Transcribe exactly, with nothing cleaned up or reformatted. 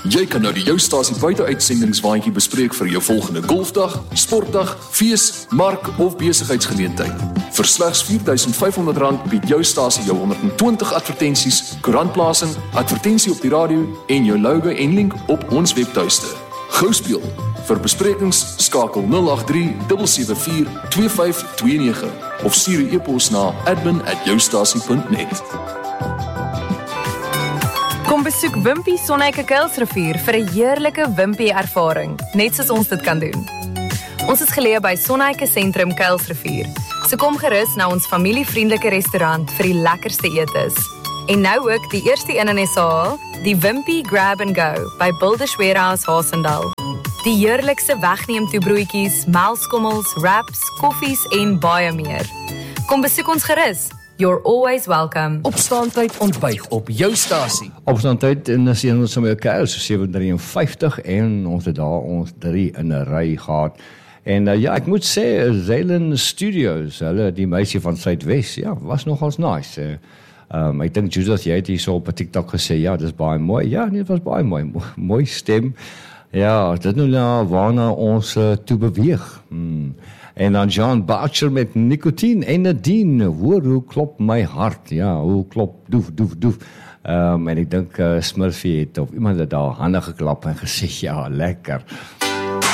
Jy kan nou die Jou Stasie buiteuitsendings-waandjie bespreek vir jou volgende golfdag, sportdag, fees, mark of besigheidsgeleentheid. Vir slegs vier duisend vyf honderd rand bied Jou Stasie jou honderd en twintig advertensies, koerantplasing, advertensie op die radio en jou logo en link op ons webtuiste. Gou speel. Vir besprekings skakel nul agt drie sewe sewe vier twee vyf twee nege of stuur 'n e-pos na admin at joustasie punt net. Kom besoek Wimpy Sonneike Kuilsrivier vir 'n heerlike Wimpy ervaring, net soos ons dit kan doen. Ons is geleë by Sonneike Sentrum Kuilsrivier. So kom gerus na ons familievriendelike restaurant vir die lekkerste etes. En nou ook die eerste een in S A, die Wimpy Grab and Go by Builders Warehouse Haasendal. Die heerlikste wegneem toe broodjies, melkskommels, wraps, koffies en baie meer. Kom besoek ons gerus. You're always welcome. Opstaantyd ontbyt op Jou Stasie. Opstaantyd en as ons sommer okay, so sewe vyf drie en ons het daar ons drie in 'n ry gehad. En uh, ja, ek moet sê, Zelen Studios, hulle die meisie van Suidwes, ja, was nogals nice. Uh, um, ek dink Judith, jy het hier so op TikTok gesê, ja, dis baie mooi. Ja, nee, dit was baie mooi, mooi, mooi stem. Ja, dit nou nou waarna ons uh, toe beweeg. Hmm. En dan John Boucher met Nicotine en Nadine, hoor hoe klop my hart, ja, hoe klop, doef, doef, doef. Um, en ek dink uh, Smurfie het of iemand het daar hande geklap en gesê, ja, lekker.